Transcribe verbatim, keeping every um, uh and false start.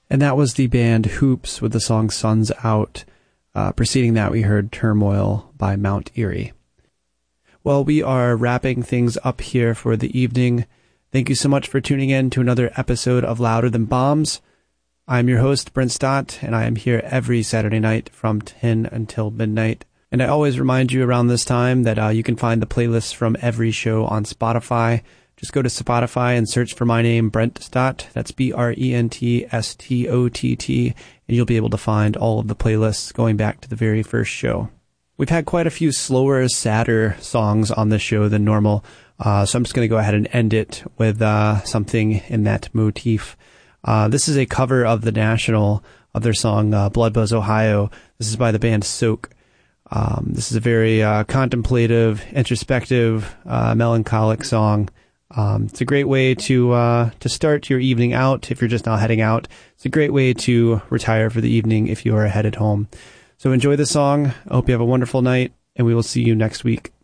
And that was the band Hoops with the song Sun's Out. Uh, preceding that, we heard Turmoil by Mount Erie. Well, we are wrapping things up here for the evening. Thank you so much for tuning in to another episode of Louder Than Bombs. I'm your host, Brent Stott, and I am here every Saturday night from ten until midnight. And I always remind you around this time that uh, you can find the playlists from every show on Spotify. Just go to Spotify and search for my name, Brent Stott. That's B R E N T S T O T T. And you'll be able to find all of the playlists going back to the very first show. We've had quite a few slower, sadder songs on this show than normal. Uh, so I'm just going to go ahead and end it with uh, something in that motif. Uh, this is a cover of The National, of their song uh, Blood Buzz Ohio. This is by the band Soak. Um, this is a very uh, contemplative, introspective, uh, melancholic song. Um, it's a great way to uh, to start your evening out if you're just not heading out. It's a great way to retire for the evening if you are headed home. So enjoy the song. I hope you have a wonderful night, and we will see you next week.